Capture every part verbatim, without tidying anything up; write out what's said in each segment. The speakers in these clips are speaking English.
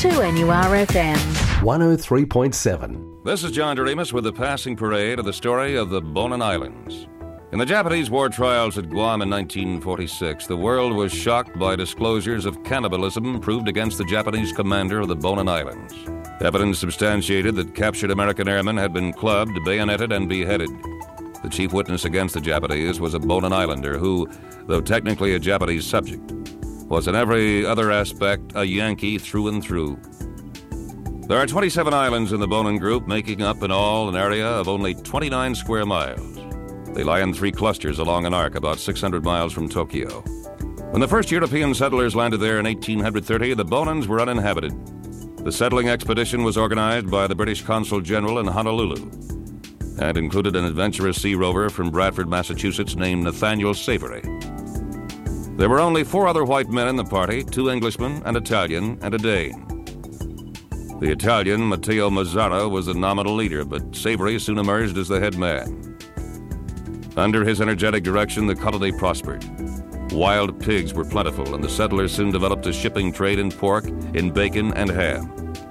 two N U R F M. one oh three point seven. This is John Doremus with the passing parade of the story of the Bonin Islands. In the Japanese war trials at Guam in nineteen forty-six, the world was shocked by disclosures of cannibalism proved against the Japanese commander of the Bonin Islands. Evidence substantiated that captured American airmen had been clubbed, bayoneted, and beheaded. The chief witness against the Japanese was a Bonin Islander who, though technically a Japanese subject, was in every other aspect a Yankee through and through. There are twenty-seven islands in the Bonin group, making up in all an area of only twenty-nine square miles. They lie in three clusters along an arc about six hundred miles from Tokyo. When the first European settlers landed there in eighteen thirty, the Bonins were uninhabited. The settling expedition was organized by the British Consul General in Honolulu and included an adventurous sea rover from Bradford, Massachusetts named Nathaniel Savory. There were only four other white men in the party, two Englishmen, an Italian, and a Dane. The Italian, Matteo Mazzara, was the nominal leader, but Savory soon emerged as the head man. Under his energetic direction, the colony prospered. Wild pigs were plentiful, and the settlers soon developed a shipping trade in pork, in bacon, and ham.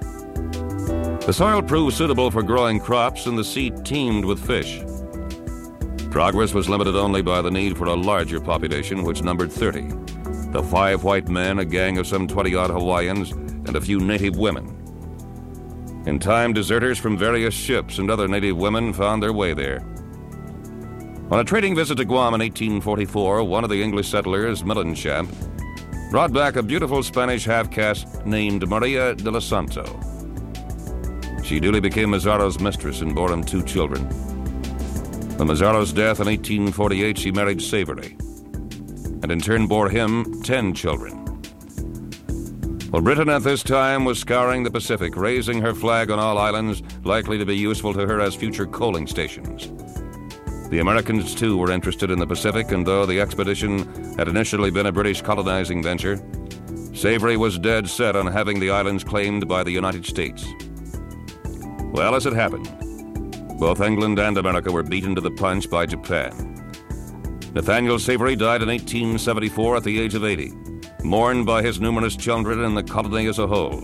The soil proved suitable for growing crops, and the sea teemed with fish. Progress was limited only by the need for a larger population, which numbered thirty. The five white men, a gang of some twenty-odd Hawaiians, and a few native women. In time, deserters from various ships and other native women found their way there. On a trading visit to Guam in eighteen forty-four, one of the English settlers, Millanchamp, brought back a beautiful Spanish half-caste named Maria de los Santos. She duly became Mazzaro's mistress and bore him two children. On Mazzaro's death in eighteen forty-eight, she married Savory, and in turn bore him ten children. Well, Britain at this time was scouring the Pacific, raising her flag on all islands likely to be useful to her as future coaling stations. The Americans, too, were interested in the Pacific, and though the expedition had initially been a British colonizing venture, Savory was dead set on having the islands claimed by the United States. Well, as it happened, both England and America were beaten to the punch by Japan. Nathaniel Savory died in eighteen seventy-four at the age of eighty, mourned by his numerous children and the colony as a whole.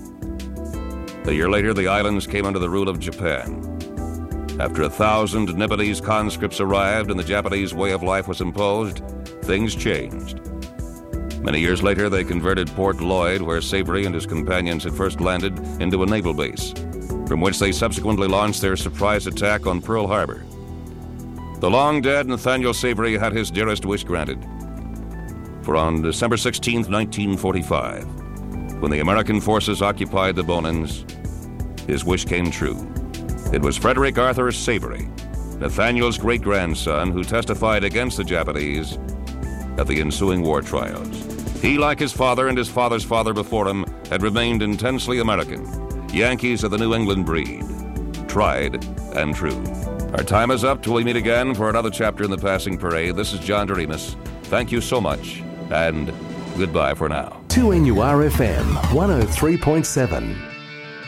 A year later, the islands came under the rule of Japan. After a thousand Nipponese conscripts arrived and the Japanese way of life was imposed, things changed. Many years later, they converted Port Lloyd, where Savory and his companions had first landed, into a naval base, from which they subsequently launched their surprise attack on Pearl Harbor. The long-dead Nathaniel Savory had his dearest wish granted. For on December sixteenth, nineteen forty-five, when the American forces occupied the Bonins, his wish came true. It was Frederick Arthur Savory, Nathaniel's great-grandson, who testified against the Japanese at the ensuing war trials. He, like his father and his father's father before him, had remained intensely American, Yankees of the New England breed, tried and true. Our time is up till we meet again for another chapter in the Passing Parade. This is John Doremus. Thank you so much, and goodbye for now. two N U R F M, one oh three point seven.